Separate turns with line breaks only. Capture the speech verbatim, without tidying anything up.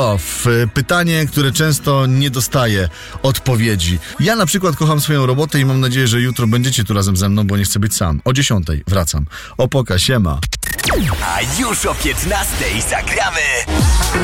O, w pytanie, które często nie dostaje odpowiedzi. Ja na przykład kocham swoją robotę i mam nadzieję, że jutro będziecie tu razem ze mną, bo nie chcę być sam. O dziesiątej wracam. Opoka, siema.
A już o piętnastej zagramy